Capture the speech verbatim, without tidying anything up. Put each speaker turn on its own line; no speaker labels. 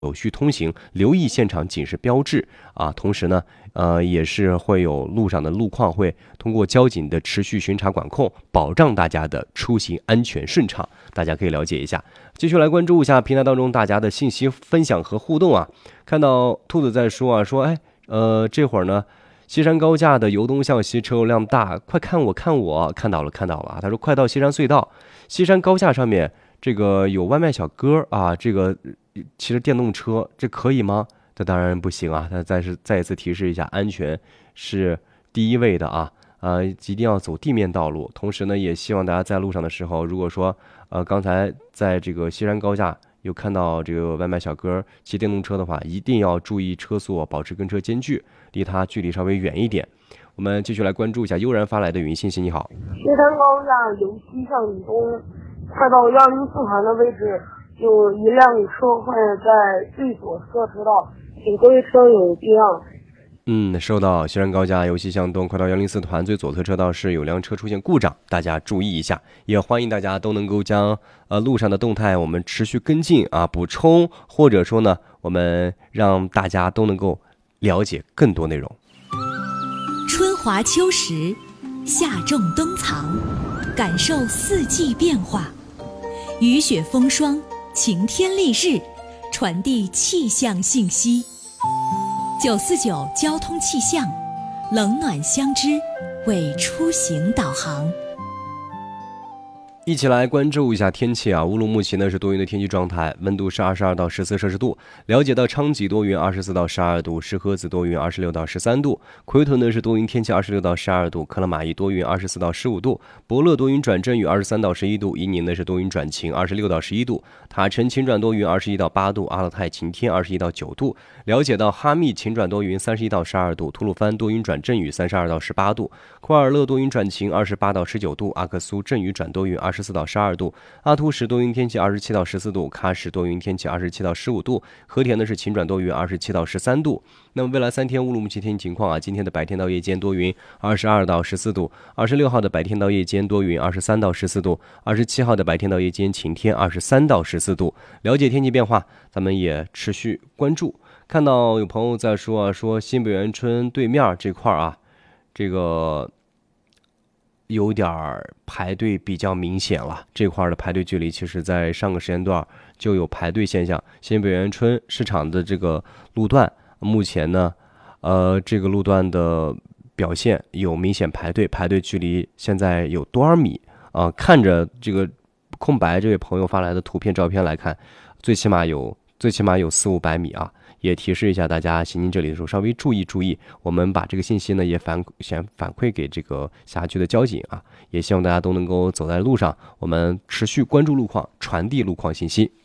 有序通行，留意现场警示标志啊。同时呢，呃，也是会有路上的路况会通过交警的持续巡查管控，保障大家的出行安全顺畅。大家可以了解一下。继续来关注一下平台当中大家的信息分享和互动啊。看到兔子在说啊，说哎，呃，这会儿呢，西山高架的由东向西车流量大，快看我看我，看到了看到了啊。他说快到西山隧道，西山高架上面这个有外卖小哥啊，这个骑着电动车，这可以吗？这当然不行啊！他再是再一次提示一下，安全是第一位的啊，呃，一定要走地面道路。同时呢，也希望大家在路上的时候，如果说呃刚才在这个西山高架有看到这个外卖小哥骑电动车的话，一定要注意车速，保持跟车间距，离他距离稍微远一点。我们继续来关注一下悠然发来的语音信息。你好，
西山高架由西向东，快到幺零四环的位置，有一辆车会在最左侧车道，请各位车友避让。
嗯，收到。西山高架由西向东，快到幺零四团最左侧车道是有辆车出现故障，大家注意一下。也欢迎大家都能够将呃路上的动态我们持续跟进啊，补充，或者说呢，我们让大家都能够了解更多内容。
春华秋实，夏种冬藏，感受四季变化，雨雪风霜，晴天丽日，传递气象信息。九四九交通气象，冷暖相知，为出行导航。
一起来关注一下天气啊！乌鲁木齐呢是多云的天气状态，温度是二十二到十四摄氏度。了解到昌吉多云二十四到十二度，石河子多云二十六到十三度，奎屯呢是多云天气二十六到十二度，克拉玛依多云二十四到十五度，博乐多云转阵雨二十三到十一度，伊宁呢是多云转晴二十六到十一度，塔城晴转多云二十一到八度，阿勒泰晴天二十一到九度。了解到哈密晴转多云三十一到十二度，吐鲁番多云转阵雨三十二到十八度，库尔勒多云转晴二十八到十九度，阿克苏阵雨转多云二十四到十二度，阿图什多云天气二十七到十四度，喀什多云天气二十七到十五度，和田呢是晴转多云二十七到十三度。那么未来三天乌鲁木齐天气情况啊，今天的白天到夜间多云二十二到十四度，二十六号的白天到夜间多云二十三到十四度，二十七号的白天到夜间晴天二十三到十四度。了解天气变化，咱们也持续关注。看到有朋友在说啊，说新北园村对面这块啊，这个有点排队比较明显了。这块的排队距离，其实在上个时间段就有排队现象。新北园村市场的这个路段，目前呢，呃，这个路段的表现有明显排队，排队距离现在有多少米啊、呃？看着这个空白这位朋友发来的图片照片来看，最起码有最起码有四五百米啊。也提示一下大家，行进这里的时候稍微注意注意。我们把这个信息呢也反先反馈给这个辖区的交警啊，也希望大家都能够走在路上，我们持续关注路况，传递路况信息。